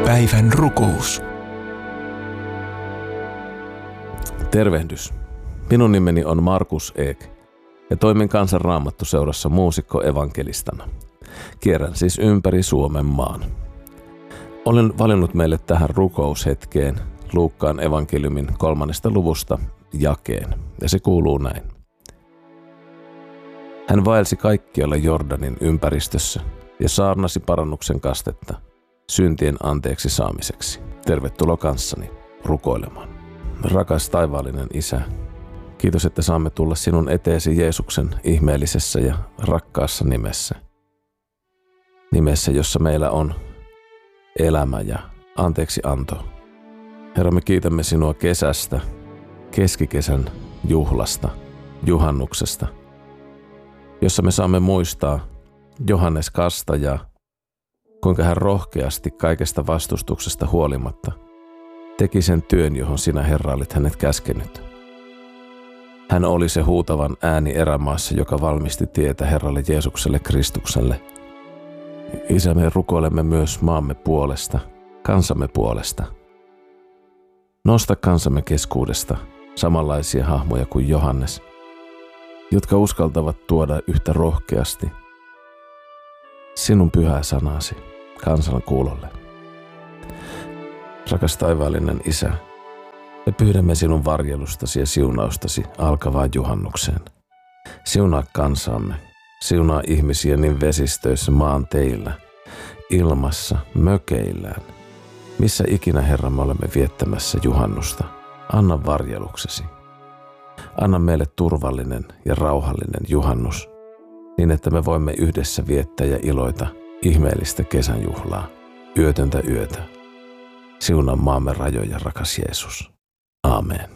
Päivän rukous. Tervehdys. Minun nimeni on Markus Eek ja toimin Kansan Raamattuseurassa muusikko-evankelistana. Kierrän siis ympäri Suomen maan. Olen valinnut meille tähän rukoushetkeen Luukkaan evankeliumin 3. luvusta jakeen, ja se kuuluu näin. Hän vaelsi kaikkialla Jordanin ympäristössä ja saarnasi parannuksen kastetta syntien anteeksi saamiseksi. Tervetuloa kanssani rukoilemaan. Rakas taivaallinen Isä, kiitos, että saamme tulla sinun eteesi Jeesuksen ihmeellisessä ja rakkaassa nimessä. Nimessä, jossa meillä on elämä ja anteeksi anto. Herra, me kiitämme sinua kesästä, keskikesän juhlasta, juhannuksesta, jossa me saamme muistaa Johannes Kastajaa, kuinka hän rohkeasti kaikesta vastustuksesta huolimatta teki sen työn, johon sinä, Herra, olit hänet käskenyt. Hän oli se huutavan ääni erämaassa, joka valmisti tietä Herralle Jeesukselle Kristukselle. Isä, me rukoilemme myös maamme puolesta, kansamme puolesta. Nosta kansamme keskuudesta samanlaisia hahmoja kuin Johannes, jotka uskaltavat tuoda yhtä rohkeasti sinun pyhää sanasi kansan kuulolle. Rakas taivaallinen Isä, me pyydämme sinun varjelustasi ja siunaustasi alkavaan juhannukseen. Siunaa kansaamme, siunaa ihmisiä niin vesistöissä, maanteillä, ilmassa, mökeillään. Missä ikinä, Herra, me olemme viettämässä juhannusta, anna varjeluksesi. Anna meille turvallinen ja rauhallinen juhannus, niin että me voimme yhdessä viettää ja iloita ihmeellistä kesänjuhlaa, yötöntä yötä. Siunaa maamme rajoja, rakas Jeesus. Aamen.